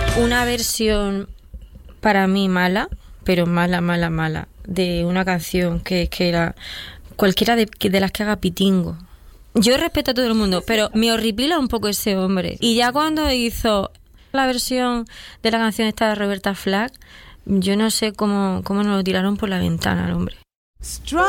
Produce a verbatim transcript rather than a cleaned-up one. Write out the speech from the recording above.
Una versión para mí mala, pero mala, mala, mala, de una canción que, que era cualquiera de, de las que haga Pitingo. Yo respeto a todo el mundo, pero me horripila un poco ese hombre. Y ya cuando hizo la versión de la canción esta de Roberta Flack, yo no sé cómo, cómo nos lo tiraron por la ventana al hombre.